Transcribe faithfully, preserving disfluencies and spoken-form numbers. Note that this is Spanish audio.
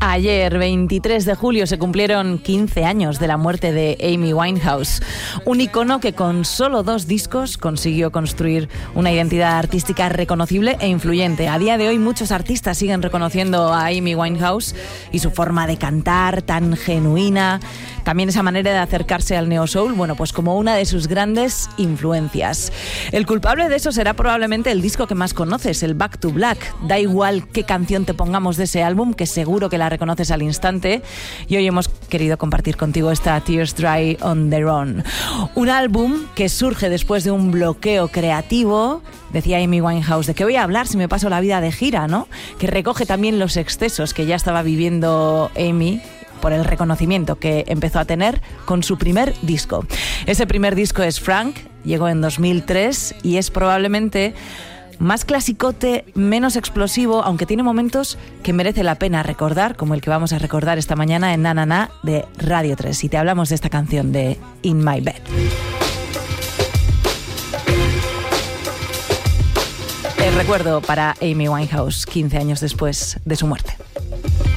Ayer, veintitrés de julio, se cumplieron quince años de la muerte de Amy Winehouse, un icono que con solo dos discos consiguió construir una identidad artística reconocible e influyente. A día de hoy muchos artistas siguen reconociendo a Amy Winehouse y su forma de cantar tan genuina, también esa manera de acercarse al neo soul, bueno, pues como una de sus grandes influencias. El culpable de eso será probablemente el disco que más conoces, el Back to Black. Da igual qué canción te pongamos de ese álbum, que seguro que la reconoces al instante, y hoy hemos querido compartir contigo esta Tears Dry on Their Own. Un álbum que surge después de un bloqueo creativo. Decía Amy Winehouse, ¿de qué voy a hablar si me paso la vida de gira, no? Que recoge también los excesos que ya estaba viviendo Amy por el reconocimiento que empezó a tener con su primer disco. Ese primer disco es Frank, llegó en dos mil tres y es probablemente más clasicote, menos explosivo, aunque tiene momentos que merece la pena recordar, como el que vamos a recordar esta mañana en Na Na Na de Radio tres. Y te hablamos de esta canción de In My Bed. El recuerdo para Amy Winehouse, quince años después de su muerte.